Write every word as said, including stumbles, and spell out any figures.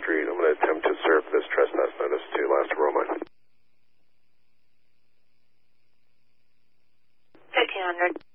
Street. I'm going to attempt to serve this trespass notice to last Roma. fifteen hundred.